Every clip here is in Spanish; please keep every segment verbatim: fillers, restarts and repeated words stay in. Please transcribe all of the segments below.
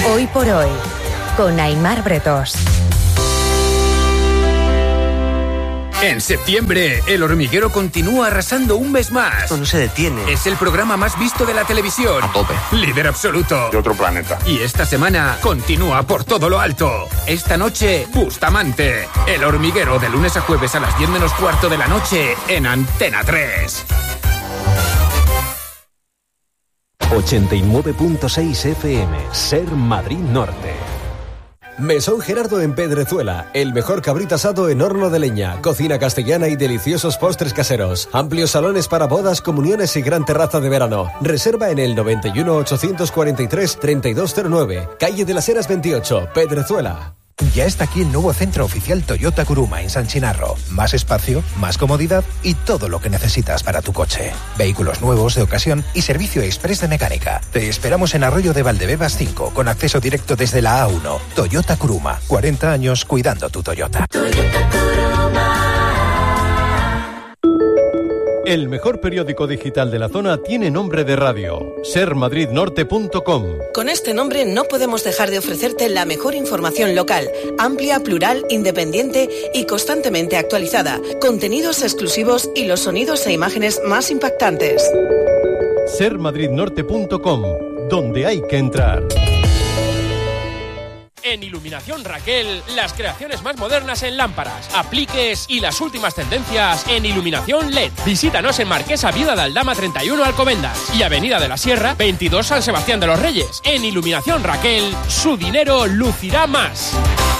Hoy por hoy, con Aimar Bretos. En septiembre, El Hormiguero continúa arrasando un mes más. No, no se detiene. Es el programa más visto de la televisión. A tope. Líder absoluto. De otro planeta. Y esta semana continúa por todo lo alto. Esta noche, Bustamante. El Hormiguero, de lunes a jueves a las diez menos cuarto de la noche en Antena tres. ochenta y nueve punto seis F M, Ser Madrid Norte. Mesón Gerardo en Pedrezuela, el mejor cabrito asado en horno de leña, cocina castellana y deliciosos postres caseros, amplios salones para bodas, comuniones y gran terraza de verano. Reserva en el noventa y uno, ochocientos cuarenta y tres, treinta y dos cero nueve, calle de las Heras veintiocho, Pedrezuela. Ya está aquí el nuevo centro oficial Toyota Kuruma en San Chinarro. Más espacio, más comodidad y todo lo que necesitas para tu coche. Vehículos nuevos, de ocasión y servicio express de mecánica. Te esperamos en Arroyo de Valdebebas cinco, con acceso directo desde la A uno. Toyota Kuruma, cuarenta años cuidando tu Toyota. Toyota Kuruma. El mejor periódico digital de la zona tiene nombre de radio, ser madrid norte punto com. Con este nombre no podemos dejar de ofrecerte la mejor información local, amplia, plural, independiente y constantemente actualizada, contenidos exclusivos y los sonidos e imágenes más impactantes. ser madrid norte punto com, donde hay que entrar. En Iluminación Raquel, las creaciones más modernas en lámparas, apliques y las últimas tendencias en iluminación L E D. Visítanos en Marquesa Viuda de Aldama treinta y uno Alcobendas y Avenida de la Sierra veintidós San Sebastián de los Reyes. En Iluminación Raquel, su dinero lucirá más.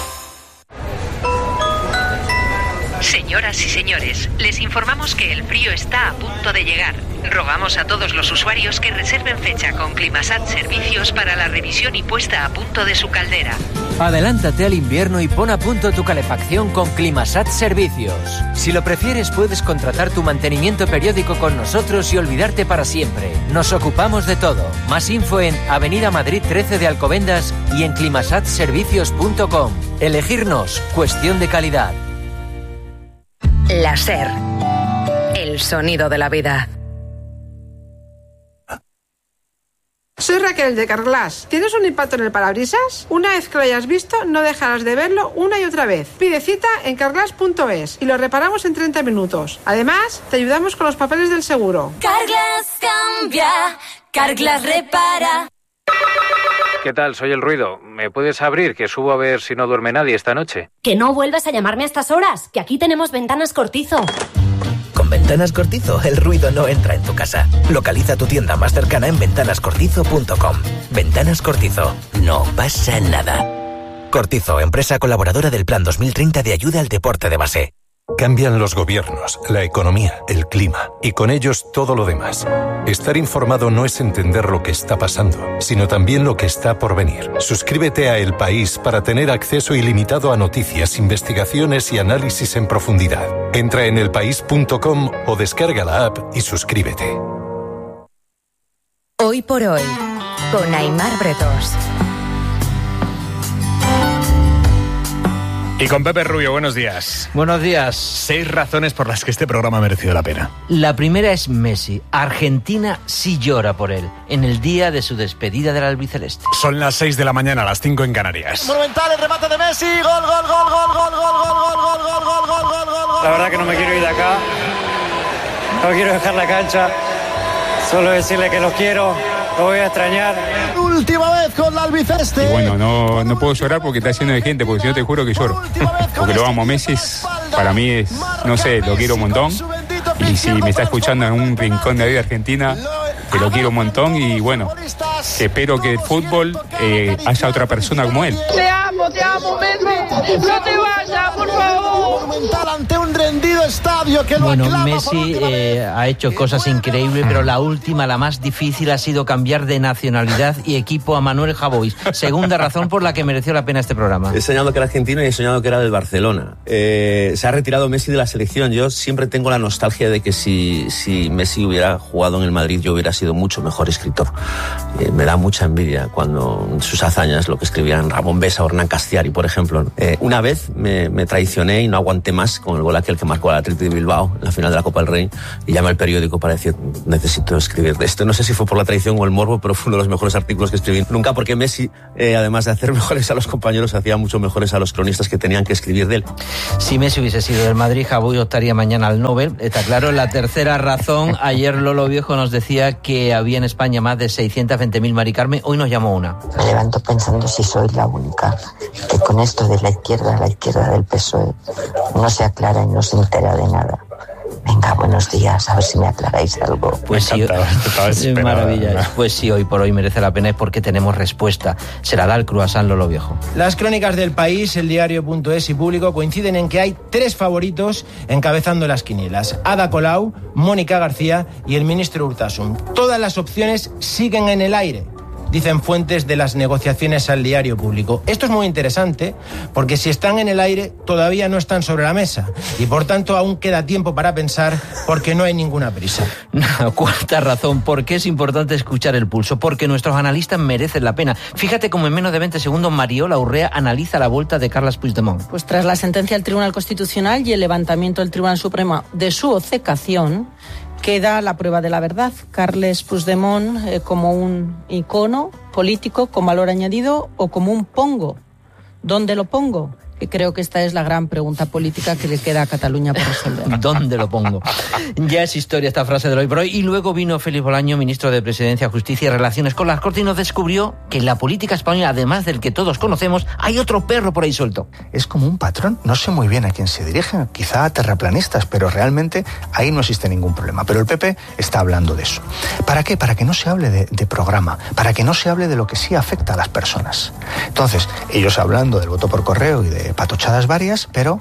Señoras y señores, les informamos que el frío está a punto de llegar. Rogamos a todos los usuarios que reserven fecha con Climasat Servicios para la revisión y puesta a punto de su caldera. Adelántate al invierno y pon a punto tu calefacción con Climasat Servicios. Si lo prefieres, puedes contratar tu mantenimiento periódico con nosotros y olvidarte para siempre. Nos ocupamos de todo. Más info en Avenida Madrid trece de Alcobendas y en climasat servicios punto com. Elegirnos, cuestión de calidad. La SER, el sonido de la vida. Soy Raquel de Carglass. ¿Tienes un impacto en el parabrisas? Una vez que lo hayas visto, no dejarás de verlo una y otra vez. Pide cita en carglass punto es y lo reparamos en treinta minutos. Además, te ayudamos con los papeles del seguro. Carglass cambia, Carglass repara. ¿Qué tal? Soy El Ruido. ¿Me puedes abrir? Que subo a ver si no duerme nadie esta noche. Que no vuelvas a llamarme a estas horas, que aquí tenemos Ventanas Cortizo. Con Ventanas Cortizo, el ruido no entra en tu casa. Localiza tu tienda más cercana en ventanas cortizo punto com. Ventanas Cortizo. No pasa nada. Cortizo, empresa colaboradora del Plan dos mil treinta de ayuda al deporte de base. Cambian los gobiernos, la economía, el clima y con ellos todo lo demás. Estar informado no es entender lo que está pasando, sino también lo que está por venir. Suscríbete a El País para tener acceso ilimitado a noticias, investigaciones y análisis en profundidad. Entra en el país punto com o descarga la app y suscríbete. Hoy por hoy, con Aimar Bretos. Y con Pepe Rubio, buenos días. Buenos días. Seis razones por las que este programa ha merecido la pena. La primera es Messi. Argentina sí llora por él, en el día de su despedida del albiceleste. Son las seis de la mañana, las cinco en Canarias. Monumental el remate de Messi. Gol, gol, gol, gol, gol, gol, gol, gol, gol, gol, gol, gol, gol, gol, gol. La verdad que no me quiero ir de acá. No quiero dejar la cancha. Solo decirle que los quiero. Lo voy a extrañar. Última vez con la albiceleste. Y bueno, no, no puedo llorar porque está lleno de gente, porque si no te juro que lloro. Porque lo amo a Messi, para mí es, no sé, lo quiero un montón. Y si me está escuchando en un rincón de ahí de Argentina, que lo quiero un montón. Y bueno, espero que el fútbol eh, haya otra persona como él. Te amo, te amo, Messi. No te vayas, por favor. Monumental ante un rendido estadio que lo bueno, aclama. Messi eh, ha hecho cosas increíbles, pero la última, la más difícil, ha sido cambiar de nacionalidad y equipo a Manuel Javois. Segunda razón por la que mereció la pena este programa. He soñado que era argentino y he soñado que era del Barcelona. Eh, se ha retirado Messi de la selección. Yo siempre tengo la nostalgia de que si, si Messi hubiera jugado en el Madrid, yo hubiera sido mucho mejor escritor. Eh, me da mucha envidia cuando sus hazañas, lo que escribían Ramón Besa o Hernán Castiari, por ejemplo. Eh, Eh, una vez me, me traicioné y no aguanté más con el gol aquel que marcó al Athletic de Bilbao en la final de la Copa del Rey y llamé al periódico para decir, necesito escribir de esto. No sé si fue por la traición o el morbo, pero fue uno de los mejores artículos que escribí nunca, porque Messi, eh, además de hacer mejores a los compañeros, hacía mucho mejores a los cronistas que tenían que escribir de él. Si Messi hubiese sido del Madrid, Jabouille optaría mañana al Nobel, está claro. La tercera razón, ayer Lolo Viejo nos decía que había en España más de seiscientas veinte mil Mari Carmen, hoy nos llamó una. Me levanto pensando si soy la única que con esto de la izquierda a la izquierda del P S O E no se aclara y no se entera de nada. Venga, buenos días, a ver si me aclaráis algo. Pues sí, es maravilla. Pues sí, hoy por hoy merece la pena, es porque tenemos respuesta. Se la da el croissant Lolo Viejo. Las crónicas del País, el diario.es y Público coinciden en que hay tres favoritos encabezando las quinielas: Ada Colau, Mónica García y el ministro Urtasun. Todas las opciones siguen en el aire, dicen fuentes de las negociaciones al diario Público. Esto es muy interesante porque si están en el aire todavía no están sobre la mesa y por tanto aún queda tiempo para pensar porque no hay ninguna prisa. Cuarta razón, ¿por qué es importante escuchar el pulso? Porque nuestros analistas merecen la pena. Fíjate cómo en menos de veinte segundos Mariola Urrea analiza la vuelta de Carles Puigdemont. Pues tras la sentencia del Tribunal Constitucional y el levantamiento del Tribunal Supremo de su obcecación, queda la prueba de la verdad. Carles Puigdemont eh, como un icono político con valor añadido o como un pongo. ¿Dónde lo pongo? Que creo que esta es la gran pregunta política que le queda a Cataluña por resolver. ¿Dónde lo pongo? Ya es historia esta frase de hoy por hoy. Y luego vino Félix Bolaño, ministro de Presidencia, Justicia y Relaciones con las Cortes, y nos descubrió que en la política española, además del que todos conocemos, hay otro perro por ahí suelto. Es como un patrón. No sé muy bien a quién se dirige, quizá a terraplanistas, pero realmente ahí no existe ningún problema. Pero el P P está hablando de eso. ¿Para qué? Para que no se hable de, de programa, para que no se hable de lo que sí afecta a las personas. Entonces, ellos hablando del voto por correo y de patochadas varias, pero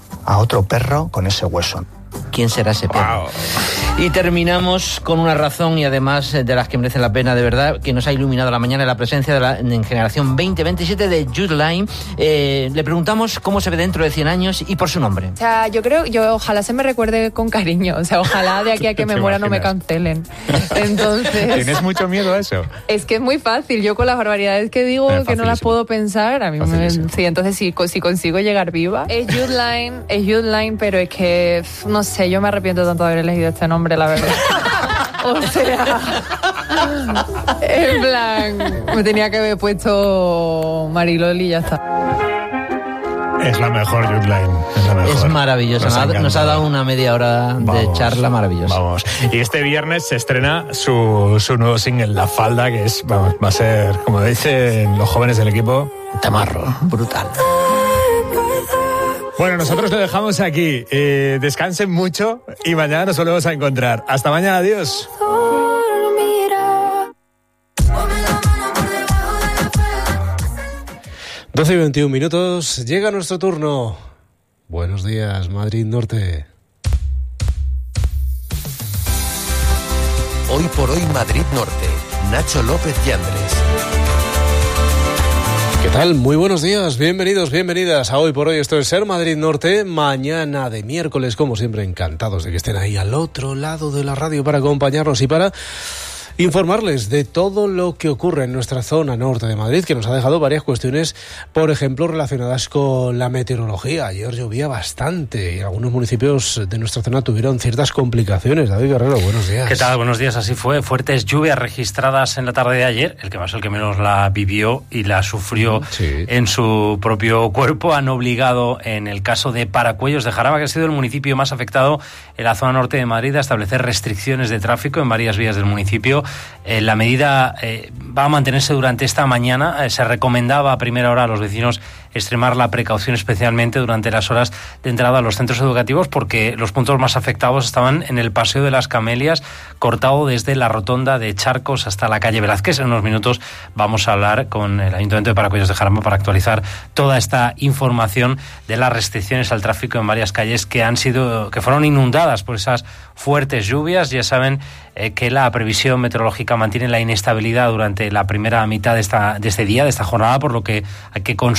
a otro perro con ese hueso. ¿Quién será ese perro? Wow. Y terminamos con una razón, y además de las que merece la pena de verdad, que nos ha iluminado la mañana, la presencia de la en Generación veinte veintisiete de Jude Law. Eh, le preguntamos cómo se ve dentro de cien años y por su nombre. O sea, yo creo, yo ojalá se me recuerde con cariño. O sea, ojalá de aquí a que me muera no me cancelen. Entonces... ¿Tienes mucho miedo a eso? Es que es muy fácil. Yo con las barbaridades que digo, que no las puedo pensar, a mí me... Sí, entonces si, si consigo llegar viva. Es Jude Law, es Jude Law, pero es que, no sé, yo me arrepiento tanto de haber elegido este nombre, la verdad. O sea, en plan, me tenía que haber puesto Mariloli y ya está. Es la mejor, Jude Law. Es la mejor. Es maravillosa. Nos, nos, ha, nos ha dado una media hora de vamos, charla maravillosa. Vamos. Y este viernes se estrena su, su nuevo single, La Falda, que es, vamos, va a ser, como dicen los jóvenes del equipo, tamarro. Brutal. Bueno, nosotros lo dejamos aquí. Eh, descansen mucho y mañana nos volvemos a encontrar. Hasta mañana, adiós. doce y veintiún minutos, llega nuestro turno. Buenos días, Madrid Norte. Hoy por hoy Madrid Norte, Nacho López Yandres. ¿Qué tal? Muy buenos días, bienvenidos, bienvenidas a Hoy por Hoy. Esto es Ser Madrid Norte, mañana de miércoles, como siempre, encantados de que estén ahí al otro lado de la radio para acompañarnos y para informarles de todo lo que ocurre en nuestra zona norte de Madrid, que nos ha dejado varias cuestiones, por ejemplo, relacionadas con la meteorología. Ayer llovía bastante y algunos municipios de nuestra zona tuvieron ciertas complicaciones. David Guerrero, buenos días. ¿Qué tal? Buenos días, así fue. Fuertes lluvias registradas en la tarde de ayer. El que más, el que menos la vivió y la sufrió sí. en su propio cuerpo, han obligado, en el caso de Paracuellos de Jaraba, que ha sido el municipio más afectado en la zona norte de Madrid, a establecer restricciones de tráfico en varias vías del municipio. Eh, la medida eh, va a mantenerse durante esta mañana. Eh, se recomendaba a primera hora a los vecinos extremar la precaución, especialmente durante las horas de entrada a los centros educativos, porque los puntos más afectados estaban en el Paseo de las Camelias, cortado desde la rotonda de Charcos hasta la calle Velázquez. En unos minutos vamos a hablar con el Ayuntamiento de Paracuellos de Jarama para actualizar toda esta información de las restricciones al tráfico en varias calles que han sido, que fueron inundadas por esas fuertes lluvias. Ya saben eh, que la previsión meteorológica mantiene la inestabilidad durante la primera mitad de esta de este día, de esta jornada, por lo que hay que consultar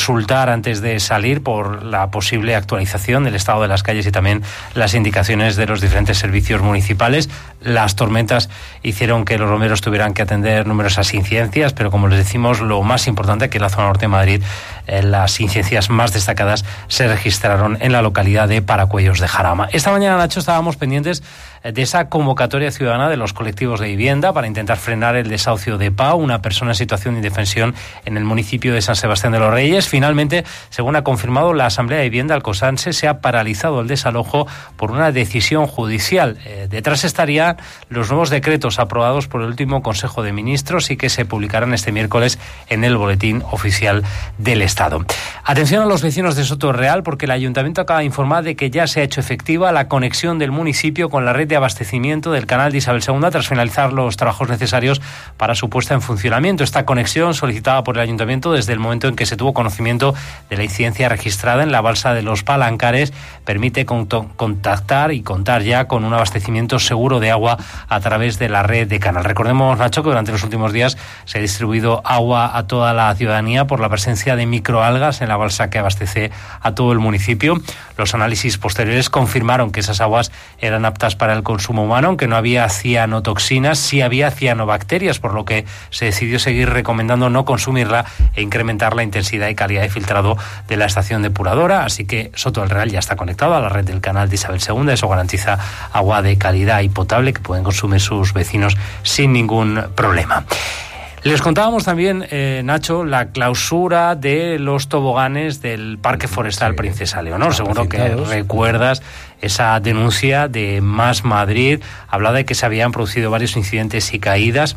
revisar antes de salir por la posible actualización del estado de las calles y también las indicaciones de los diferentes servicios municipales. Las tormentas hicieron que los bomberos tuvieran que atender numerosas incidencias, pero como les decimos, lo más importante, que en la zona norte de Madrid, eh, las incidencias más destacadas se registraron en la localidad de Paracuellos de Jarama. Esta mañana, Nacho, estábamos pendientes de esa convocatoria ciudadana de los colectivos de vivienda para intentar frenar el desahucio de Pau, una persona en situación de indefensión en el municipio de San Sebastián de los Reyes. Finalmente, según ha confirmado la Asamblea de Vivienda Alcosanse, se ha paralizado el desalojo por una decisión judicial. Eh, detrás estarían los nuevos decretos aprobados por el último Consejo de Ministros y que se publicarán este miércoles en el Boletín Oficial del Estado. Atención a los vecinos de Soto Real, porque el Ayuntamiento acaba de informar de que ya se ha hecho efectiva la conexión del municipio con la red de abastecimiento del canal de Isabel segunda tras finalizar los trabajos necesarios para su puesta en funcionamiento. Esta conexión, solicitada por el Ayuntamiento desde el momento en que se tuvo conocimiento de la incidencia registrada en la balsa de los Palancares, permite contactar y contar ya con un abastecimiento seguro de agua a través de la red de canal. Recordemos, Nacho, que durante los últimos días se ha distribuido agua a toda la ciudadanía por la presencia de microalgas en la balsa que abastece a todo el municipio. Los análisis posteriores confirmaron que esas aguas eran aptas para el consumo humano, aunque no había cianotoxinas, sí había cianobacterias, por lo que se decidió seguir recomendando no consumirla e incrementar la intensidad y calidad de filtrado de la estación depuradora. Así que Soto del Real ya está conectado a la red del canal de Isabel segunda. Eso garantiza agua de calidad y potable que pueden consumir sus vecinos sin ningún problema. Les contábamos también, eh, Nacho, la clausura de los toboganes del Parque Forestal sí, Princesa Leonor. Seguro que recuerdas esa denuncia de Más Madrid. Hablaba de que se habían producido varios incidentes y caídas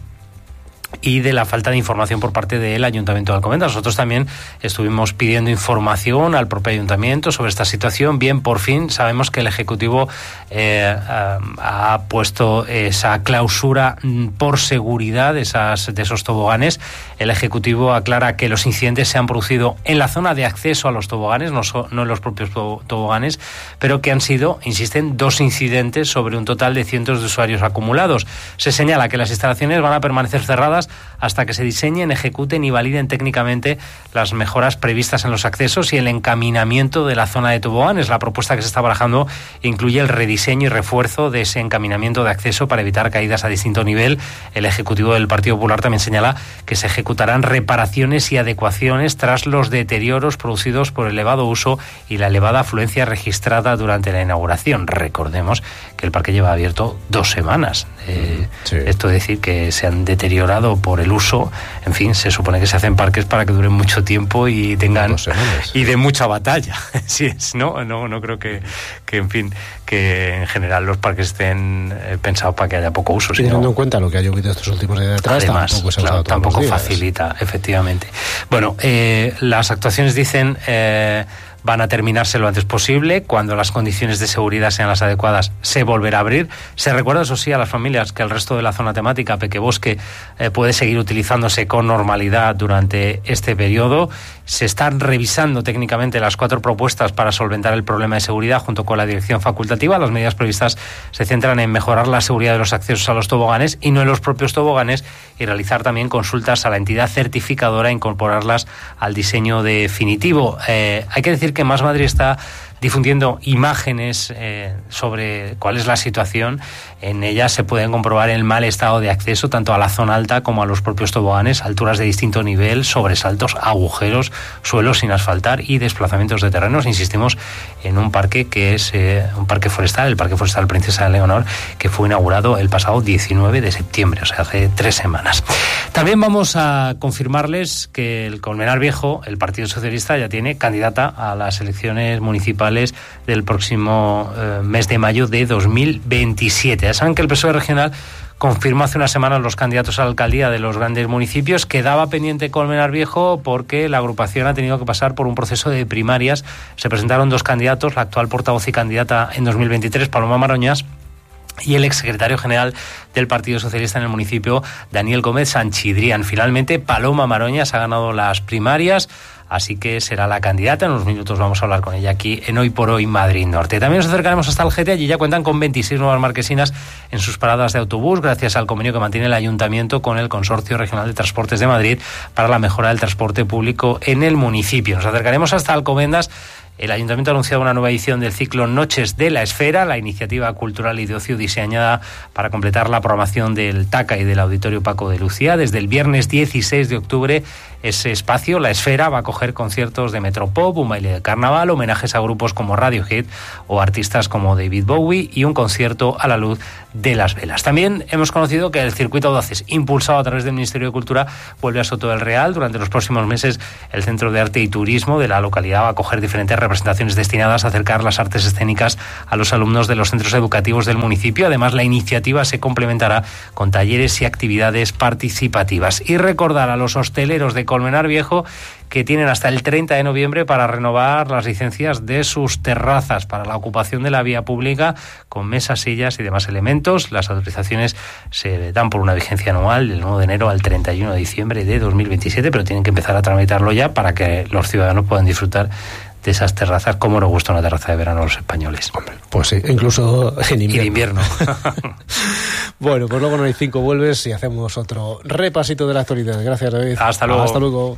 y de la falta de información por parte del Ayuntamiento de Alcobendas. Nosotros también estuvimos pidiendo información al propio Ayuntamiento sobre esta situación. Bien, por fin sabemos que el Ejecutivo eh, ha puesto esa clausura por seguridad de, esas, de esos toboganes. El Ejecutivo aclara que los incidentes se han producido en la zona de acceso a los toboganes, no, so, no en los propios toboganes, pero que han sido, insisten, dos incidentes sobre un total de cientos de usuarios acumulados. Se señala que las instalaciones van a permanecer cerradas hasta que se diseñen, ejecuten y validen técnicamente las mejoras previstas en los accesos y el encaminamiento de la zona de toboganes. La propuesta que se está barajando incluye el rediseño y refuerzo de ese encaminamiento de acceso para evitar caídas a distinto nivel. El Ejecutivo del Partido Popular también señala que se ejecutarán reparaciones y adecuaciones tras los deterioros producidos por el elevado uso y la elevada afluencia registrada durante la inauguración. Recordemos que el parque lleva abierto dos semanas. Eh, sí. Esto es decir, que se han deteriorado por el uso. En fin, se supone que se hacen parques para que duren mucho tiempo y tengan y de mucha batalla. Sí es, no, no, no creo que, que en fin, que en general los parques estén eh, pensados para que haya poco uso. Teniendo sino, en cuenta lo que ha llovido estos últimos días de atrás, además, tampoco, se claro, ha tampoco facilita, efectivamente. Bueno, eh, las actuaciones dicen eh, van a terminarse lo antes posible. Cuando las condiciones de seguridad sean las adecuadas, se volverá a abrir. Se recuerda, eso sí, a las familias que el resto de la zona temática Pequebosque eh, puede seguir utilizándose con normalidad durante este periodo. Se están revisando técnicamente las cuatro propuestas para solventar el problema de seguridad junto con la dirección facultativa. Las medidas previstas se centran en mejorar la seguridad de los accesos a los toboganes y no en los propios toboganes, y realizar también consultas a la entidad certificadora e incorporarlas al diseño definitivo. Eh, hay que decir que Más Madrid está difundiendo imágenes eh, sobre cuál es la situación. En ellas se pueden comprobar el mal estado de acceso tanto a la zona alta como a los propios toboganes, alturas de distinto nivel, sobresaltos, agujeros, suelos sin asfaltar y desplazamientos de terrenos. Insistimos en un parque que es eh, un parque forestal, el Parque Forestal Princesa Leonor, que fue inaugurado el pasado diecinueve de septiembre, o sea, hace tres semanas. También vamos a confirmarles que el Colmenar Viejo, el Partido Socialista, ya tiene candidata a las elecciones municipales del próximo eh, mes de mayo de dos mil veintisiete. Ya saben que el P S O E regional confirmó hace unas semanas los candidatos a la alcaldía de los grandes municipios. Quedaba pendiente Colmenar Viejo porque la agrupación ha tenido que pasar por un proceso de primarias. Se presentaron dos candidatos, la actual portavoz y candidata en dos mil veintitrés, Paloma Maroñas, y el exsecretario general del Partido Socialista en el municipio, Daniel Gómez Sanchidrián. Finalmente, Paloma Maroñas ha ganado las primarias, así que será la candidata. En unos minutos vamos a hablar con ella aquí en Hoy por Hoy Madrid Norte. También nos acercaremos hasta Algete. Allí ya cuentan con veintiséis nuevas marquesinas en sus paradas de autobús, gracias al convenio que mantiene el Ayuntamiento con el Consorcio Regional de Transportes de Madrid para la mejora del transporte público en el municipio. Nos acercaremos hasta Alcobendas. El Ayuntamiento ha anunciado una nueva edición del ciclo Noches de la Esfera, la iniciativa cultural y de ocio diseñada para completar la programación del TACA y del Auditorio Paco de Lucía. Desde el viernes dieciséis de octubre, ese espacio, la Esfera, va a acoger conciertos de Metropop, un baile de carnaval, homenajes a grupos como Radiohead o artistas como David Bowie y un concierto a la luz de las velas. También hemos conocido que el Circuito Audaces, impulsado a través del Ministerio de Cultura, vuelve a Soto del Real. Durante los próximos meses, el Centro de Arte y Turismo de la localidad va a acoger diferentes representaciones destinadas a acercar las artes escénicas a los alumnos de los centros educativos del municipio. Además, la iniciativa se complementará con talleres y actividades participativas. Y recordar a los hosteleros de Colmenar Viejo que tienen hasta el treinta de noviembre para renovar las licencias de sus terrazas para la ocupación de la vía pública con mesas, sillas y demás elementos. Las autorizaciones se dan por una vigencia anual del nueve de enero al treinta y uno de diciembre de dos mil veintisiete, pero tienen que empezar a tramitarlo ya para que los ciudadanos puedan disfrutar de esas terrazas, como nos gusta una terraza de verano a los españoles. Hombre, pues sí, incluso en invierno. Y de invierno. Bueno, pues luego no hay cinco vuelves y hacemos otro repasito de la actualidad. Gracias, David. Hasta luego. Hasta luego.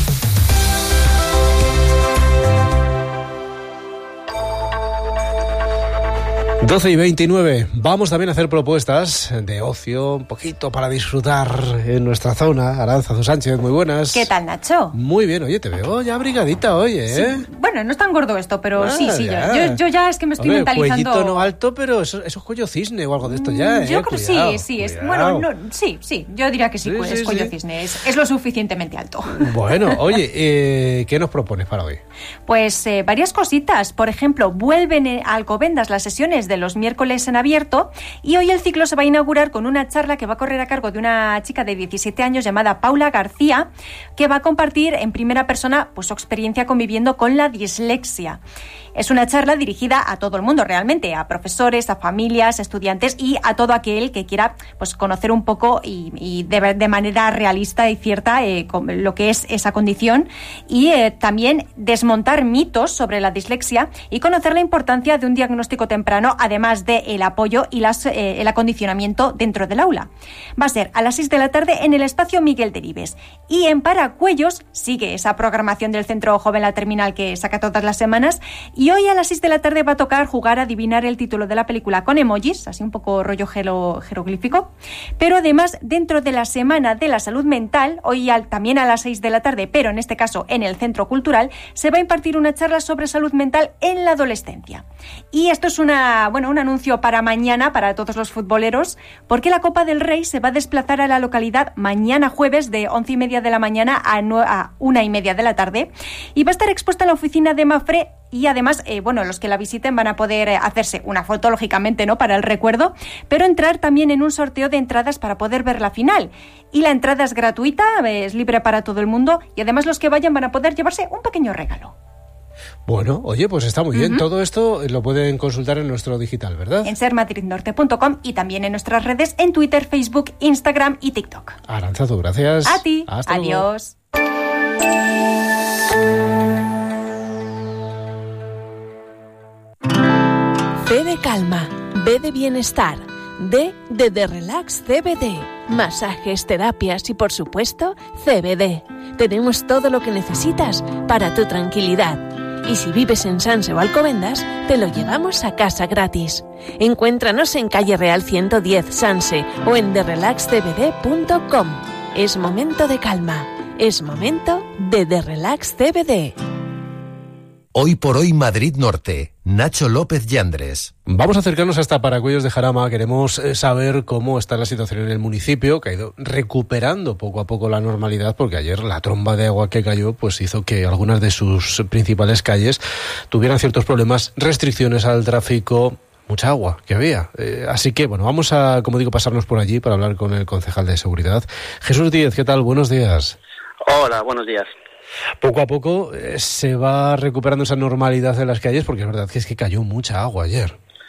doce y veintinueve. Vamos también a hacer propuestas de ocio, un poquito para disfrutar en nuestra zona. Aránzazu Sánchez, muy buenas. ¿Qué tal, Nacho? Muy bien, oye, te veo ya abrigadita hoy, ¿eh? Sí. Bueno, no es tan gordo esto, pero ah, sí, sí, ya. Yo, yo ya es que me estoy Hombre, mentalizando... cuellito no alto, pero eso, eso es cuello cisne o algo de esto ya, ¿eh? Yo creo que sí, sí. Es, bueno, no, sí, sí, yo diría que sí, sí, pues, sí es cuello sí. cisne, es, es lo suficientemente alto. Bueno, oye, eh, ¿qué nos propones para hoy? Pues eh, varias cositas. Por ejemplo, vuelven a Alcobendas las sesiones de los miércoles en abierto y hoy el ciclo se va a inaugurar con una charla que va a correr a cargo de una chica de diecisiete años llamada Paula García, que va a compartir en primera persona pues, su experiencia conviviendo con la dislexia. Es una charla dirigida a todo el mundo realmente, a profesores, a familias, estudiantes y a todo aquel que quiera pues, conocer un poco y, y de, de manera realista y cierta eh, lo que es esa condición y eh, también desmontar mitos sobre la dislexia y conocer la importancia de un diagnóstico temprano, además del apoyo y las, eh, el acondicionamiento dentro del aula. Va a ser a las seis de la tarde en el espacio Miguel Delibes. Y en Paracuellos sigue esa programación del Centro Joven La Terminal que saca todas las semanas. Y hoy a las seis de la tarde va a tocar jugar a adivinar el título de la película con emojis, así un poco rollo jero, jeroglífico. Pero además, dentro de la Semana de la Salud Mental, hoy al, también a las seis de la tarde, pero en este caso en el Centro Cultural, se va a impartir una charla sobre salud mental en la adolescencia. Y esto es una, bueno, un anuncio para mañana, para todos los futboleros, porque la Copa del Rey se va a desplazar a la localidad mañana jueves de once y media de la mañana a, nue- a una y media de la tarde y va a estar expuesta en la oficina de Mafre. Y además, eh, bueno, los que la visiten van a poder eh, hacerse una foto, lógicamente, ¿no?, para el recuerdo, pero entrar también en un sorteo de entradas para poder ver la final. Y la entrada es gratuita, es libre para todo el mundo y además los que vayan van a poder llevarse un pequeño regalo. Bueno, oye, pues está muy bien. Uh-huh. Todo esto lo pueden consultar en nuestro digital, ¿verdad? En ser madrid norte punto com y también en nuestras redes en Twitter, Facebook, Instagram y TikTok. Aránzazu, gracias. A ti. Hasta Adiós. Luego. C de calma, B de bienestar, D de The Relax C B D, masajes, terapias y por supuesto C B D. Tenemos todo lo que necesitas para tu tranquilidad. Y si vives en Sanse o Alcobendas, te lo llevamos a casa gratis. Encuéntranos en calle Real ciento diez Sanse o en the relax c b d punto com. Es momento de calma. Es momento de The Relax C B D. Hoy por hoy Madrid Norte. Nacho López Yandres. Vamos a acercarnos hasta Paracuellos de Jarama. Queremos saber cómo está la situación en el municipio, que ha ido recuperando poco a poco la normalidad, porque ayer la tromba de agua que cayó pues hizo que algunas de sus principales calles tuvieran ciertos problemas, restricciones al tráfico, mucha agua que había. Eh, así que, bueno, vamos a, como digo, pasarnos por allí para hablar con el concejal de seguridad. Jesús Díez, ¿qué tal? Buenos días. Hola, buenos días. Poco a poco eh, se va recuperando esa normalidad de las calles, porque es verdad que es que cayó mucha agua ayer.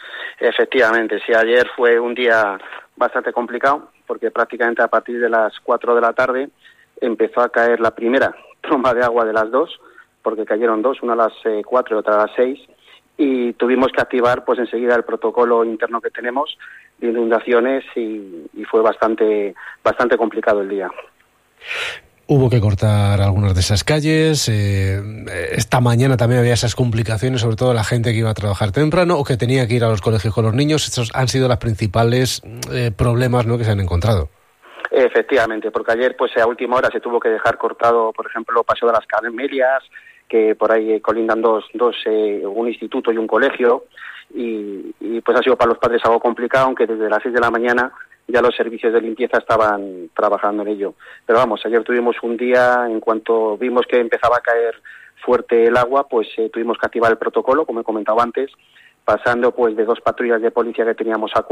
Efectivamente, sí, ayer fue un día bastante complicado porque prácticamente a partir de las cuatro de la tarde empezó a caer la primera tromba de agua de las dos, porque cayeron dos, una a las eh, cuatro y otra a las seis, y tuvimos que activar pues enseguida el protocolo interno que tenemos de inundaciones y, y fue bastante bastante complicado el día. Hubo que cortar algunas de esas calles. Eh, esta mañana también había esas complicaciones, sobre todo la gente que iba a trabajar temprano o que tenía que ir a los colegios con los niños. Estos han sido los principales eh, problemas, ¿no?, que se han encontrado. Efectivamente, porque ayer pues a última hora se tuvo que dejar cortado, por ejemplo, Paseo de las Carmelias, que por ahí colindan dos, dos eh, un instituto y un colegio, y, y pues ha sido para los padres algo complicado, aunque desde las seis de la mañana ya los servicios de limpieza estaban trabajando en ello. Pero vamos, ayer tuvimos un día, en cuanto vimos que empezaba a caer fuerte el agua, pues eh, tuvimos que activar el protocolo, como he comentado antes, pasando pues de dos patrullas de policía que teníamos a